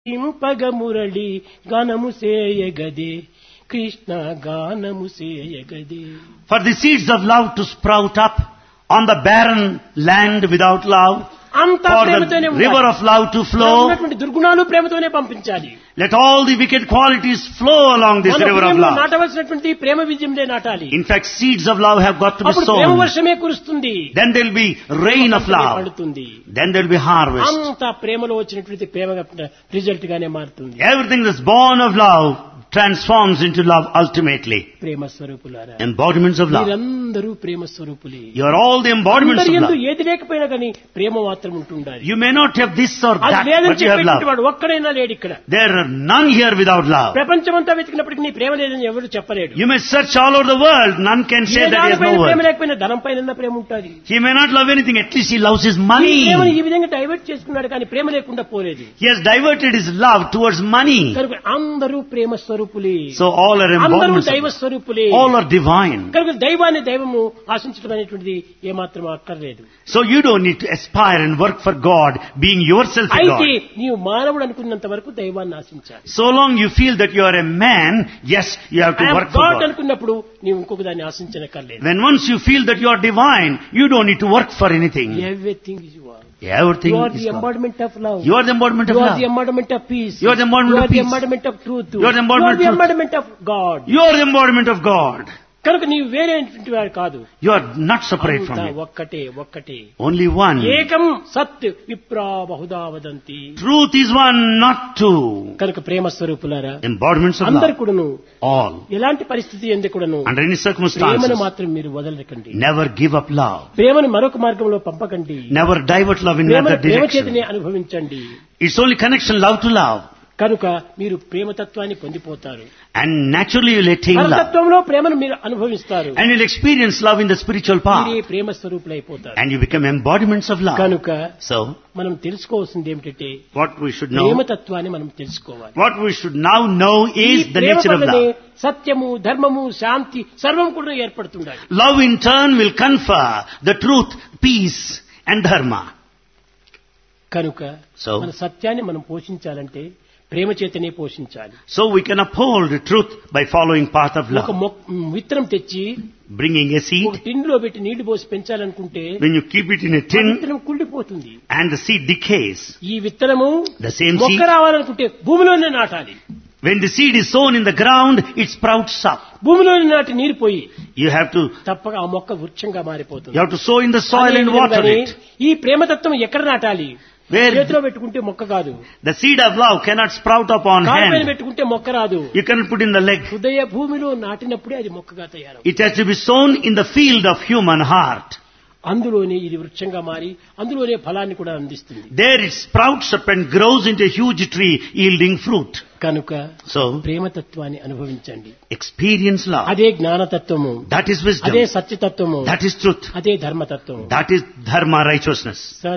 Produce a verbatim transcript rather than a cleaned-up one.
ఇంపగ మురళి గానము సేయగదే కృష్ణ గానము సేయగదే. For the seeds of love to sprout up on the barren land without love, అంతా for ప్రేమతోనే the river of love to flow, ఉన్నటువంటి దుర్గుణాలు ప్రేమతోనే పంపించాలి. let all the wicked qualities flow along this మన river of ప్రేమలో love. నాటవలసినటువంటి ప్రేమ బీజంలే నాటాలి. In fact, seeds of love have got to be అప్పుడు ప్రేమ sown. వర్షమే కురుస్తుంది. Then there will be rain of love. పడుతుంది. Then there will be harvest. అంతా ప్రేమలో వచ్చినటువంటి ప్రేమ రిజల్ట్ గానే మారుతుంది. Everything that's born of love transforms into love ultimately. ప్రేమ స్వరూపులారా, Embodiments of love. మీరందరూ ప్రేమ స్వరూపులే. You are all the embodiments అందరి of యందు love. ఏది లేకపోయినా కానీ ప్రేమ మాత్రం ఉంటుండాలి. You may not have this or అది that, లేదని but you have చెప్పేటువంటి love. వాడు ఒక్కడైనా లేడు ఇక్కడ. There are none here without love. ప్రపంచమంతా వెతికినప్పటికీ నీ ప్రేమ లేదని ఎవరు చెప్పలేడు. You may search all over the world, none can say A that he has no దానిపైన ప్రేమ word. లేకపోయినా ధనం పైన ప్రేమ ఉంటుంది. He may not love anything, at least he loves his ఈ money. ప్రేమను ఈ విధంగా డైవర్ట్ చేసుకున్నాడు కానీ ప్రేమ లేకుండా పోలేదు. He has diverted his love towards money. కనుక అందరూ ప్రేమ స్వరూపులే. So all are అందరూ embodiments దైవ of love. స్వరూపులే. All are divine. కనుక దైవాన్ని దైవము ఆశించడం అనేటువంటిది ఏమాత్రం అక్కర్లేదు. So you don't need to aspire and work for God, being yourself a అయితే God. నీవు మానవుడు అనుకున్నంత వరకు దైవాన్ని ఆశించాలి. So long you feel that you are a man, yes, you have to I am work for God God. అనుకున్నప్పుడు నీవు ఇంకొక దాన్ని ఆశించనక్కర్లేదు. When once you feel that you are divine, you don't need to work for anything. Everything is you are. Everything You are is the God. embodiment of love. You are the embodiment of You are love. the embodiment of peace. You are the embodiment You of are the peace. embodiment of truth. You are the embodiment of You are the truth. embodiment of God. You are the embodiment of God. కనుక నీవు వేరేటువంటి వాడు కాదు. You are not separate from అంతా Him. ఒక్కటే ఒక్కటే. Only one. ఏకం సత్ విప్రా Bahuda వదంతి. Truth is one, not two. కనుక ప్రేమ స్వరూపులారా, Embodiments of అందరు love. కూడాను All. ఎలాంటి పరిస్థితి ఎందు కూడాను Under any ప్రేమను circumstances, మాత్రం మీరు వదలకండి. never give up love. ప్రేమను మరొక మార్గంలో పంపకండి. Never divert love in ప్రేమను another ప్రేమ direction. చేతనే అనుభవించండి. It's only connection, love to love. కనుక మీరు ప్రేమతత్వాన్ని పొందిపోతారు. And naturally you'll attain love. పరతత్వంలో ప్రేమను మీరు అనుభవిస్తారు. And you'll experience love in the spiritual path. మీరే ప్రేమ స్వరూపులైపోతారు. And you become embodiments of love. కనుక So, మనం తెలుసుకోవాల్సింది ఏమిటంటే what we should know, ప్రేమతత్వాన్ని మనం తెలుసుకోవాలి. what we should now know ఈ is the Prema nature of వల్లనే love. సత్యము, ధర్మము, శాంతి సర్వం కూడా ఏర్పడుతుండాలి. Love in turn will confer the truth, peace and dharma. కనుక So- మన సత్యాన్ని మనం పోషించాలంటే ప్రేమ చేతనే పోషించాలి. So we can uphold the truth by following path of ఒక love. మొక్క విత్తనం తెచ్చి Bringing a ఒక seed, టిన్లో పెట్టి నీళ్లు పోసి పెంచాలనుకుంటే when you keep it in a ఆ tin విత్తనం కుళ్ళిపోతుంది. and the seed decays. ఈ విత్తనము The same మొక్క seed, రావాలనుకుంటే భూమిలోనే నాటాలి. when the seed is sown in the ground, it sprouts up. భూమిలోనే నాటి నీరు పోయి You have to, తప్పక ఆ మొక్క వృక్షంగా మారిపోతుంది. you have to sow in the soil అదే and water విధంగానే it. ఈ ప్రేమతత్వం ఎక్కడ నాటాలి? Where చేతిలో పెట్టుకుంటే మొక్క కాదు. the seed of love cannot sprout up on కాలు పైన hand. పెట్టుకుంటే మొక్క రాదు. You cannot put in the leg. హృదయ భూమిలో నాటినప్పుడే అది మొక్కగా తయారవు. It has to be sown in the field of human heart. అందులోనే ఇది వృక్షంగా మారి అందులోనే ఫలాన్ని కూడా అందిస్తుంది. There it sprouts up and grows into a huge tree yielding fruit. కనుక So, ప్రేమతత్వాన్ని అనుభవించండి. experience love. అదే జ్ఞానతత్వము, That is wisdom. అదే సత్యతత్వము, That is truth. అదే ధర్మతత్వము. That is dharma, righteousness.